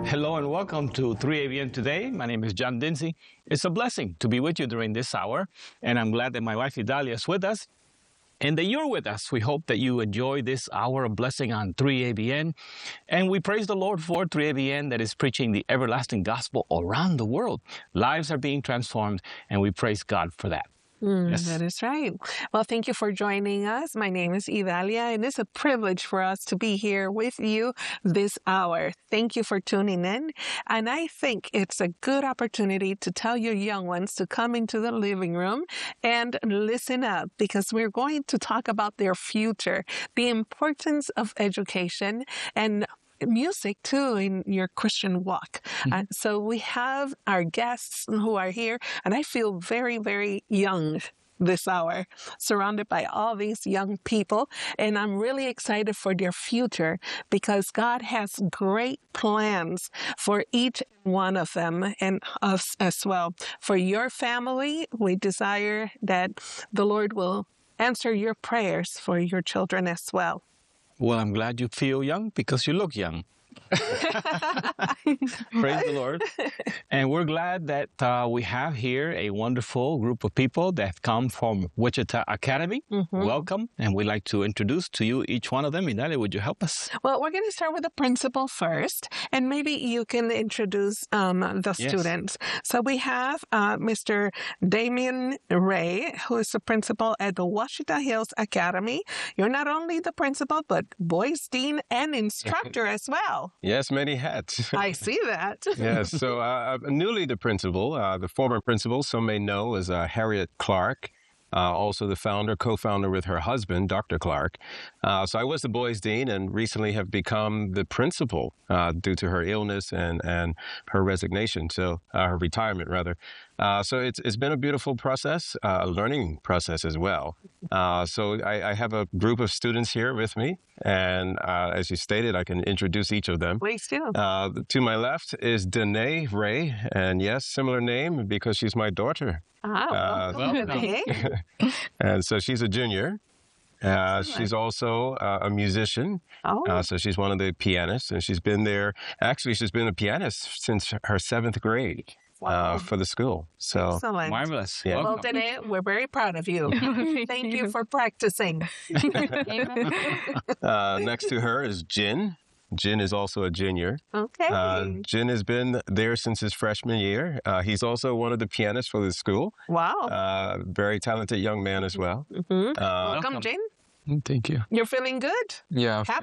Hello and welcome to 3ABN Today. My name is John Dinsey. It's a blessing to be with you during this hour, and I'm glad that my wife Idalia is with us and that you're with us. We hope that you enjoy this hour of blessing on 3ABN, and we praise the Lord for 3ABN that is preaching the everlasting gospel around the world. Lives are being transformed, and we praise God for that. Yes. That is right. Well, thank you for joining us. My name is Idalia, and it's a privilege for us to be here with you this hour. Thank you for tuning in. And I think it's a good opportunity to tell your young ones to come into the living room and listen up, because we're going to talk about their future, the importance of education, and music too in your Christian walk. So we have our guests who are here, and I feel very, very young this hour, surrounded by all these young people. And I'm really excited for their future, because God has great plans for each one of them, and us as well. For your family, we desire that the Lord will answer your prayers for your children as well. Well, I'm glad you feel young because you look young. Praise the Lord. And we're glad that we have here a wonderful group of people that have come from Wichita Academy. Welcome. And we'd like to introduce to you each one of them. Idalia, would you help us? Well, we're going to start with the principal first, and maybe you can introduce the students. So we have Mr. Damian Ray, who is the principal at the Ouachita Hills Academy. You're not only the principal, but boys dean and instructor as well. Yes, many hats. I see that. Yes, so newly the principal, the former principal, some may know, is Harriet Clark, also the co-founder with her husband, Dr. Clark. So I was the boys dean and recently have become the principal due to her illness and her resignation, so her retirement rather. So it's been a beautiful process, a learning process as well. So I have a group of students here with me, and as you stated, I can introduce each of them. Please do. To my left is Danae Ray, and yes, similar name because she's my daughter. Okay. And so she's a junior. She's also a musician. So she's one of the pianists, and she's been a pianist since her 7th grade. Wow. For the school. So excellent. Marvelous. Yeah. Well, Danae, we're very proud of you. Thank you for practicing. Next to her is Jin. Jin is also a junior. Okay. Jin has been there since his freshman year. He's also one of the pianists for the school. Wow. Very talented young man as well. Welcome, Jin. Thank you. You're feeling good? Yeah. Happy?